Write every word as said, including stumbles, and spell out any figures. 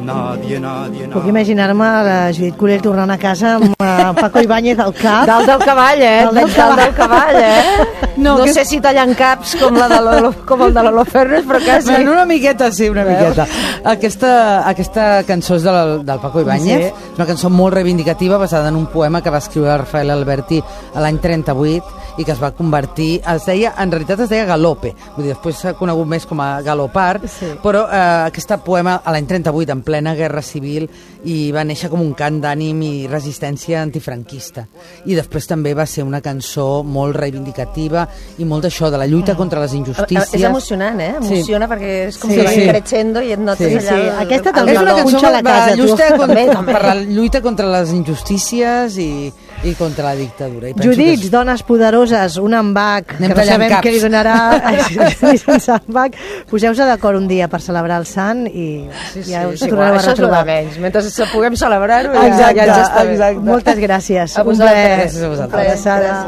nadie, nadie, Puc imaginar-me la Judit Colell tornant a casa amb uh, Paco Ibáñez al cap. Dalt del cavall, eh? Dalt del Dalt del cavall, eh? No, No que- sé si tallant caps com, la de Lolo, com el de l'Holofernes, però quasi. Bueno, una miqueta, sí, una miqueta. Aquesta, aquesta cançó és del, del Paco Ibáñez, Sí. és una cançó molt reivindicativa basada en un poema que va escriure Rafael Alberti a l'any trenta-vuit i que es va convertir, es deia, en realitat es deia Galope, vull dir, després s'ha conegut més com a Galopar, Sí. però eh, aquest poema a l'any trenta-vuit, en plena guerra civil, i va néixer com un cant d'ànim i resistència antifranquista. I després també va ser una cançó molt reivindicativa i molt d'això, de la lluita contra les injustícies. És emocionant, eh? Emociona, perquè és com Sí, que va sí. creixendo i et notes Sí, allà... sí. el- Aquesta el també És una valor. cançó punxa a la per casa, la tu. lluita, contra, També, també. per la lluita contra les injustícies i, i contra la dictadura. I penso que Judits, és- dones poderoses, un embac, Anem que no tallant sabem caps. què li donarà sense embac. Poseu-se d'acord un dia per celebrar el sant i Sí, sí, ja és us igual, tornareu a això és el de retrobar. menys. Mentre se puguem celebrar-ho, ja, Exacte, ja ens està bé. exacte. Moltes gràcies. A Un vosaltres. plaer. Gràcies a vosaltres. Abraçada.